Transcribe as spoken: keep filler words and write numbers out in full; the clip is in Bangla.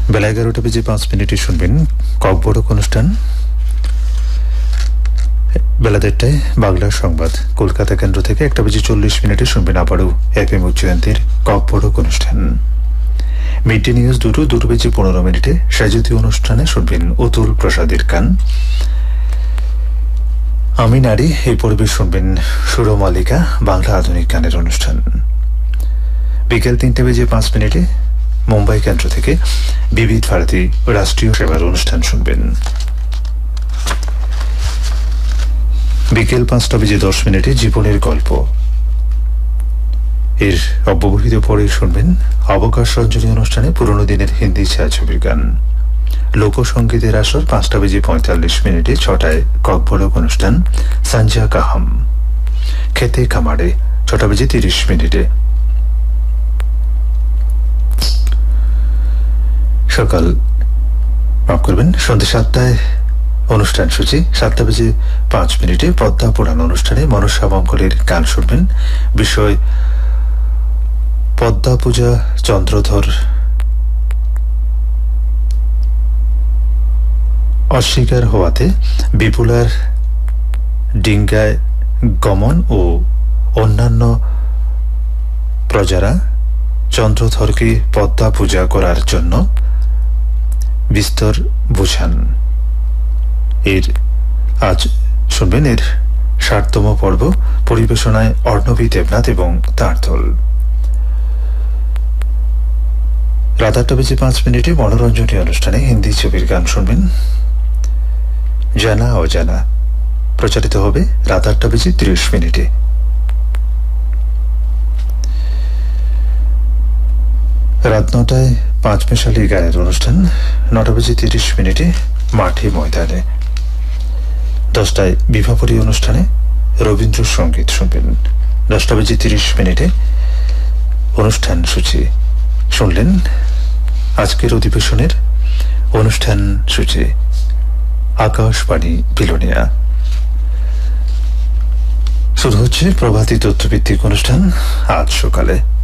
বেলা এগারোটা বেজে পাঁচ মিনিটে শুনবেন ককবরক অনুষ্ঠান। বেলা দেড়টায় বাংলা সংবাদ কলকাতা কেন্দ্র থেকে। একটা বেজে চল্লিশ মিনিটে শুনবেন আবারও এফ এম জয়ন্তীর ককবরক অনুষ্ঠান। মিড ডে নিউজ দুটো দুটো বেজে পনেরো মিনিটে সাজাতীয় অনুষ্ঠানে শুনবেন অতুল প্রসাদের গান আমি নারী। এই পর্বে শুনবেন সুরমালিকা বাংলা আধুনিক গানের অনুষ্ঠান। বিকেল তিনটে বেজে পাঁচ মিনিটে মুম্বাই কেন্দ্র থেকে বিবিধ ভারতী রাষ্ট্রীয় সেবার অনুষ্ঠান শুনবেন। বিকেল পাঁচটা বেজে দশ মিনিটে জীবনের গল্প এর অব্যবহিত পরে শুনবেন অবকাশ রঞ্জনী অনুষ্ঠানে পুরনো দিনের হিন্দি ছায়াছবির গান। লোকসঙ্গীতের আসর পাঁচটা বেজে পঁয়তাল্লিশ মিনিটে ছটায় ককবরক অনুষ্ঠান সঞ্জা কাহাম। খেতে খামারে ছটা বেজে তিরিশ মিনিটে। সকাল মাফ করবেন সন্ধ্যে সাতটায় অনুষ্ঠান সূচি সাতটা বেজে পাঁচ মিনিটে পদ্মা পুরাণ অনুষ্ঠানে মনসা মঙ্গলের গান শুনবেন। বিষয় পদ্মা পূজা চন্দ্রধর অস্বীকার হওয়াতে বিপুলার ডিঙ্গায় গমন ও অন্যান্য প্রজারা চন্দ্রধরকে পদ্মা পূজা করার জন্য বিস্তর বুঝান। এর আজ শুনবেন এর ষাটতম পর্ব। পরিবেশনায় অর্ণবী দেবনাথ এবং তার দল। রাত আটটা বেজে পাঁচ মিনিটে মনোরঞ্জনী অনুষ্ঠানে হিন্দি ছবির গান শুনবেন। জানা অজানা প্রচারিত হবে রাত আটটা বেজে ত্রিশ মিনিটে। রাত নটায় পাঁচ মেশালি গানের অনুষ্ঠান নটা বেজে তিরিশ মিনিটে মাঠে ময়দানে। দশটায় বিভাবরী অনুষ্ঠানে রবীন্দ্রসঙ্গীত শুনবেন। দশটা বেজে তিরিশ মিনিটে অনুষ্ঠান সূচি শুনলেন আজকের অধিবেশনের অনুষ্ঠান সূচি আকাশবাণী বিলোনিয়া। শুরু হচ্ছে প্রভাতী তথ্যভিত্তিক অনুষ্ঠান আজ সকালে।